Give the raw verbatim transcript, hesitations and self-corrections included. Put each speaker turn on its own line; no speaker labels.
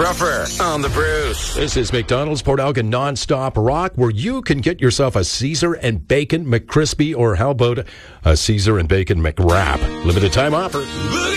Ruffer on the Bruce.
This is McDonald's Port Elgin Nonstop Rock, where you can get yourself a Caesar and Bacon McCrispy, or how about a Caesar and Bacon McWrap? Limited time offer.